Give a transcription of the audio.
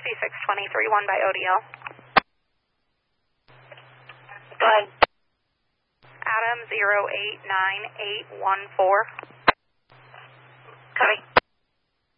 C62031 by ODL. Go ahead. Adam 08914. Copy.